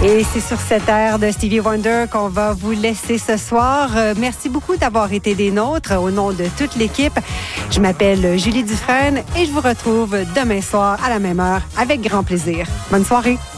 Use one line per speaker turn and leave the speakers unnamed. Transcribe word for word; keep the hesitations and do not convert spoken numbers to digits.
Et c'est sur cette aire de Stevie Wonder qu'on va vous laisser ce soir. Euh, merci beaucoup d'avoir été des nôtres au nom de toute l'équipe. Je m'appelle Julie Dufresne et je vous retrouve demain soir à la même heure avec grand plaisir. Bonne soirée.